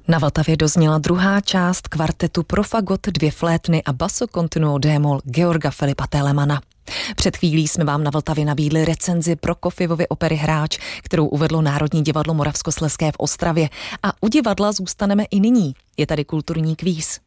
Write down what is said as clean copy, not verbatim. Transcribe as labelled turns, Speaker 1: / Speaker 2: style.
Speaker 1: Na Vltavě dozněla druhá část kvartetu pro fagot, dvě flétny a basso continuo d-moll Georga Filipa Telemana. Před chvílí jsme vám na Vltavě nabídli recenzi Prokofjevovy opery Hráč, kterou uvedlo Národní divadlo Moravskoslezské v Ostravě. A u divadla zůstaneme i nyní. Je tady kulturní kvíz.